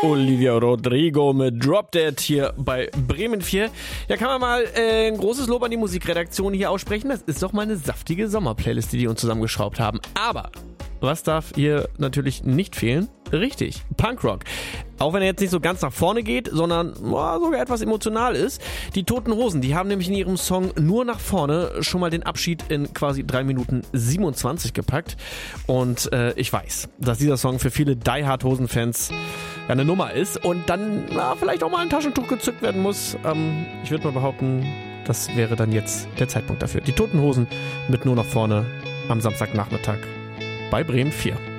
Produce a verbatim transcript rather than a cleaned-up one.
Olivia Rodrigo mit Drop Dead hier bei Bremen vier. Ja, kann man mal äh, ein großes Lob an die Musikredaktion hier aussprechen. Das ist doch mal eine saftige Sommerplaylist, die die uns zusammengeschraubt haben. Aber was darf hier natürlich nicht fehlen? Richtig, Punkrock. Auch wenn er jetzt nicht so ganz nach vorne geht, sondern oh, sogar etwas emotional ist. Die Toten Hosen, die haben nämlich in ihrem Song Nur nach vorne schon mal den Abschied in quasi drei Minuten siebenundzwanzig gepackt. Und äh, ich weiß, dass dieser Song für viele Die Hard Hosen-Fans eine Nummer ist und dann na, vielleicht auch mal ein Taschentuch gezückt werden muss. Ähm, ich würde mal behaupten, das wäre dann jetzt der Zeitpunkt dafür. Die Toten Hosen mit Nur nach vorne am Samstagnachmittag bei Bremen vier.